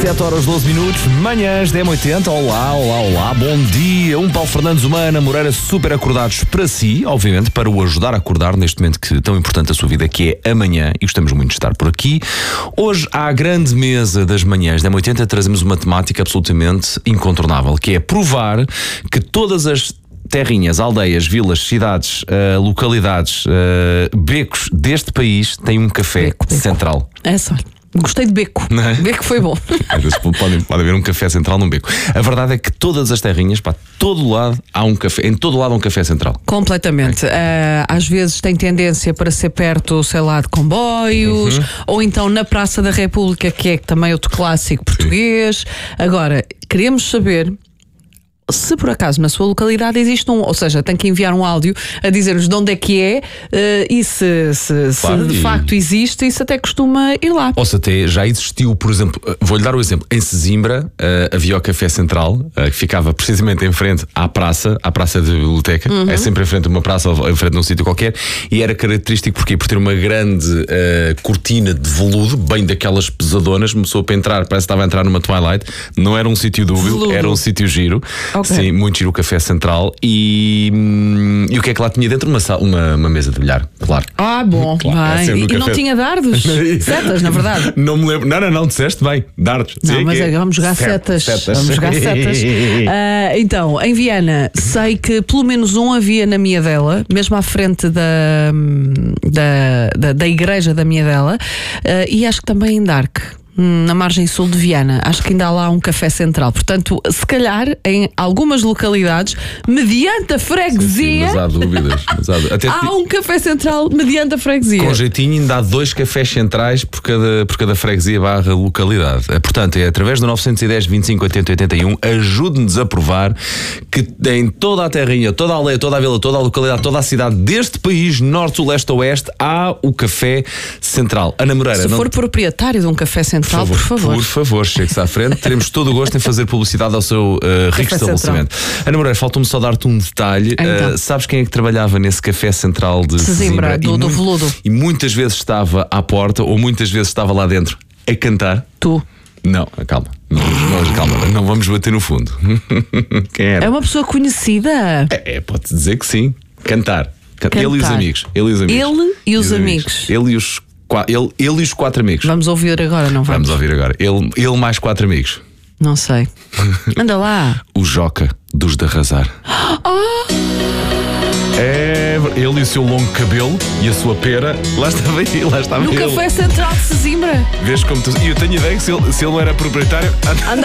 7h12, manhãs 10h80. Olá, bom dia. Paulo Fernandes, uma Ana Moreira super acordados para si, obviamente, para o ajudar a acordar neste momento que tão importante a sua vida, que é amanhã, e gostamos muito de estar por aqui. Hoje, à grande mesa das manhãs 10h80, trazemos uma temática absolutamente incontornável, que é provar que todas as terrinhas, aldeias, vilas, cidades, localidades, becos deste país têm um café Beco. central. É só. Gostei de beco. Não é? Beco foi bom. Às vezes pode haver um café central num beco. A verdade é que todas as terrinhas, todo lado há um café, em todo lado há um café central. Completamente. Às vezes tem tendência para ser perto, sei lá, de comboios, ou então na Praça da República, que é também outro clássico português. Agora, queremos saber se por acaso na sua localidade existe um, ou seja, tem que enviar um áudio a dizer-nos de onde é que é, e se Claro, de facto existe, isso até costuma ir lá. Ou se até já existiu, por exemplo, vou-lhe dar o exemplo, em Sesimbra havia o café central, que ficava precisamente em frente à praça da biblioteca, é sempre em frente a uma praça ou em frente de um sítio qualquer, e era característico porque por ter uma grande cortina de veludo, bem daquelas pesadonas, começou para entrar, parece que estava a entrar numa Twilight, não era um sítio dúbio, Veludo. era um sítio giro. Okay. Sim, muito giro o café central. E o que é que lá tinha dentro? Uma mesa de bilhar, claro. Ah, bom, Claro, é bem. sempre no E não café. tinha dardos? Setas, na verdade. Não me lembro. Não, disseste bem. Dardos. Não, Sim, mas que é. vamos jogar setas. Vamos jogar setas. Então, em Viana, sei que pelo menos um havia na Miadela, mesmo à frente da igreja da Miadela, e acho que também em Dark. Na margem sul de Viana, acho que ainda há lá um café central. Portanto, se calhar em algumas localidades, mediante a freguesia, Mas há dúvidas. Até há um café central mediante a freguesia. com jeitinho ainda há 2 cafés centrais por cada freguesia / localidade. Portanto, é através do 910 25 80 81, ajude-nos a provar que em toda a terrinha, toda a aldeia, toda a vila, toda a localidade, toda a cidade deste país, norte, sul, leste, oeste, há o café central. Ana Moreira, Se for proprietário de um café central, por favor. chegue-se à frente. Teremos todo o gosto em fazer publicidade ao seu rico Central. estabelecimento. Ana Moreira, falta-me só dar-te um detalhe. Então. Sabes quem é que trabalhava nesse café central de Sesimbra, Sesimbra? do veludo. E muitas vezes estava à porta, ou muitas vezes estava lá dentro a cantar. Tu. Não, calma. Calma, não vamos bater no fundo. Quem era? É uma pessoa conhecida. Pode-se dizer que sim. Cantar. Ele e os Cantar. amigos. Ele e os amigos. Ele e os 4 amigos. Vamos ouvir agora, não vamos? Vamos ouvir agora. Ele mais 4 amigos. Não sei. Anda lá. O Joca dos de Arrasar. É, ele e o seu longo cabelo e a sua pera. Lá estava No ele. Café Central de Sesimbra. Vês como tu. E eu tenho ideia que se ele não era proprietário.